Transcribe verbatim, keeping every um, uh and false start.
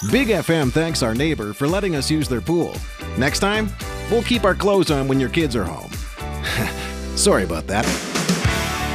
Big F M thanks our neighbor for letting us use their pool. Next time, we'll keep our clothes on when your kids are home. Sorry about that.